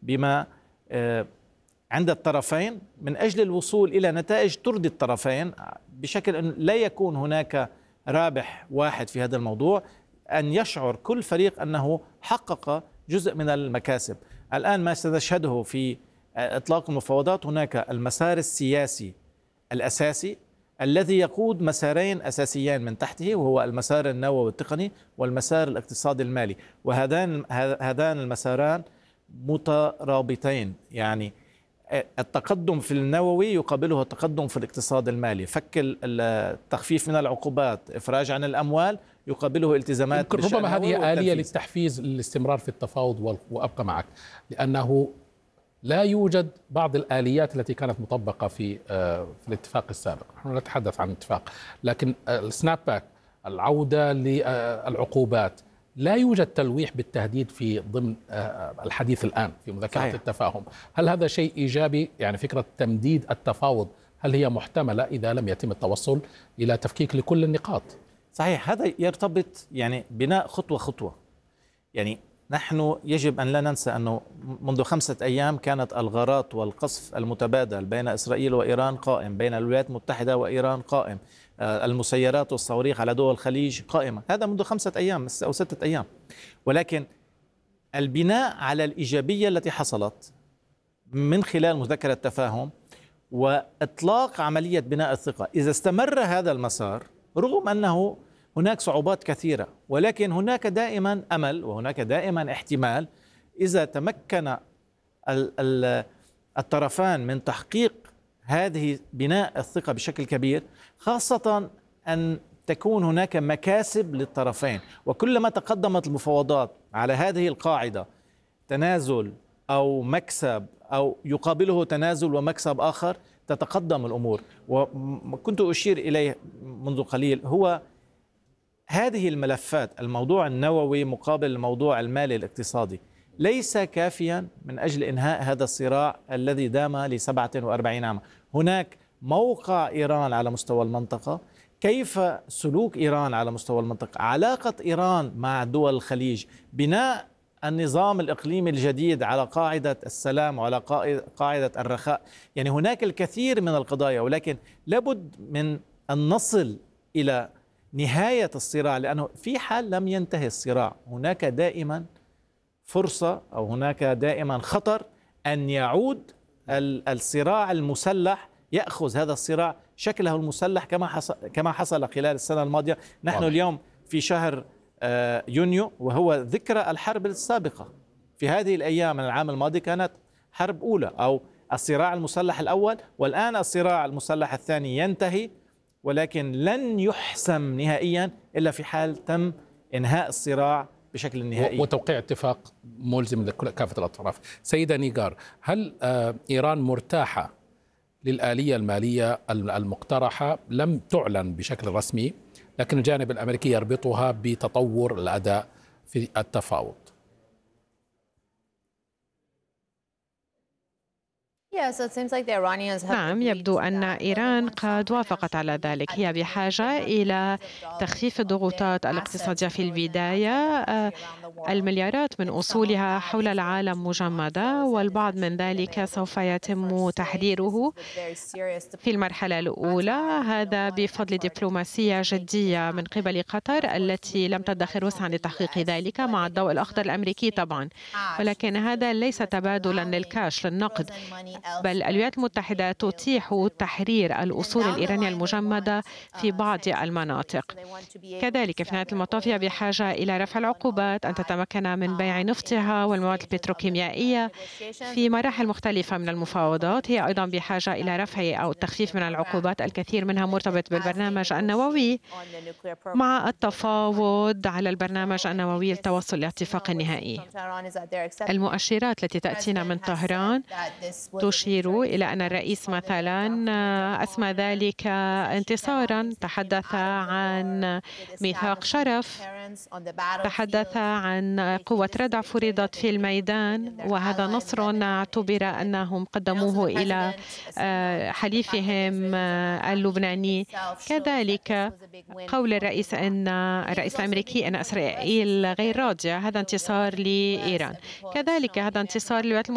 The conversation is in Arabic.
بما عند الطرفين من أجل الوصول إلى نتائج ترضي الطرفين، بشكل أن لا يكون هناك رابح واحد في هذا الموضوع، أن يشعر كل فريق أنه حقق جزء من المكاسب. الآن ما سنشهده في إطلاق المفاوضات، هناك المسار السياسي الأساسي الذي يقود مسارين أساسيين من تحته، وهو المسار النووي التقني والمسار الاقتصادي المالي، وهذان المساران مترابطين. يعني التقدم في النووي يقابله التقدم في الاقتصاد المالي، فك التخفيف من العقوبات، إفراج عن الأموال، يقابله التزامات. ربما هذه آلية للتحفيز الاستمرار في التفاوض. وأبقى معك، لأنه لا يوجد بعض الآليات التي كانت مطبقة في الاتفاق السابق. نحن نتحدث عن اتفاق، لكن السناب باك، العودة للعقوبات، لا يوجد تلويح بالتهديد في ضمن الحديث الآن في مذكرة التفاهم. هل هذا شيء إيجابي؟ يعني فكرة تمديد التفاوض هل هي محتملة إذا لم يتم التوصل إلى تفكيك لكل النقاط؟ صحيح، هذا يرتبط يعني بناء خطوة خطوة. يعني نحن يجب أن لا ننسى أنه منذ 5 أيام كانت الغارات والقصف المتبادل بين إسرائيل وإيران قائم، بين الولايات المتحدة وإيران قائم، المسيرات والصواريخ على دول الخليج قائمة. هذا منذ 5 أيام أو 6 أيام. ولكن البناء على الإيجابية التي حصلت من خلال مذكرة التفاهم وإطلاق عملية بناء الثقة، إذا استمر هذا المسار رغم أنه هناك صعوبات كثيرة، ولكن هناك دائما أمل وهناك دائما احتمال إذا تمكن الطرفان من تحقيق هذه بناء الثقة بشكل كبير، خاصة أن تكون هناك مكاسب للطرفين. وكلما تقدمت المفاوضات على هذه القاعدة، تنازل أو مكسب أو يقابله تنازل ومكسب آخر، تتقدم الأمور. وكنت أشير إليه منذ قليل، هو هذه الملفات، الموضوع النووي مقابل الموضوع المالي الاقتصادي، ليس كافيا من أجل إنهاء هذا الصراع الذي دام ل47 عاما. هناك موقع إيران على مستوى المنطقة، كيف سلوك إيران على مستوى المنطقة، علاقة إيران مع دول الخليج، بناء النظام الإقليمي الجديد على قاعدة السلام وعلى قاعدة الرخاء. يعني هناك الكثير من القضايا، ولكن لابد من أن نصل إلى نهاية الصراع، لأنه في حال لم ينتهي الصراع هناك دائما فرصة أو هناك دائما خطر أن يعود الصراع المسلح، يأخذ هذا الصراع شكله المسلح كما حصل خلال السنة الماضية. نحن اليوم في شهر يونيو، وهو ذكرى الحرب السابقة. في هذه الأيام من العام الماضي كانت حرب أولى أو الصراع المسلح الأول، والآن الصراع المسلح الثاني ينتهي، ولكن لن يحسم نهائيا إلا في حال تم إنهاء الصراع بشكل نهائي وتوقيع اتفاق ملزم لكافة الأطراف. سيدة نيغار، هل إيران مرتاحة للآلية المالية المقترحة؟ لم تعلن بشكل رسمي، لكن الجانب الأمريكي يربطها بتطور الأداء في التفاوض. نعم، يبدو أن إيران قد وافقت على ذلك. هي بحاجة إلى تخفيف الضغوطات الاقتصادية في البداية. المليارات من أصولها حول العالم مجمدة، والبعض من ذلك سوف يتم تحريره في المرحلة الأولى، هذا بفضل دبلوماسية جدية من قبل قطر التي لم تدخر وسعا لتحقيق ذلك مع الضوء الأخضر الأمريكي طبعا. ولكن هذا ليس تبادلا للكاش للنقد، بل الولايات المتحدة تتيح تحرير الأصول الإيرانية المجمدة في بعض المناطق. كذلك في نهاية المطاف هي بحاجة إلى رفع العقوبات، أن تتمكن من بيع نفطها والمواد البتروكيميائية في مراحل مختلفة من المفاوضات. هي أيضا بحاجة إلى رفع أو التخفيف من العقوبات، الكثير منها مرتبط بالبرنامج النووي، مع التفاوض على البرنامج النووي للتوصل لاتفاق نهائي. المؤشرات التي تأتينا من طهران تشير إلى أن الرئيس مثلا أسمى ذلك انتصارا، تحدث عن ميثاق شرف، تحدث عن قوة ردع فرضت في الميدان، وهذا نصر نعتبر أنهم قدموه إلى حليفهم اللبناني. كذلك قول الرئيس الأمريكي أن إسرائيل غير راضية، هذا انتصار لإيران. كذلك هذا انتصار للولايات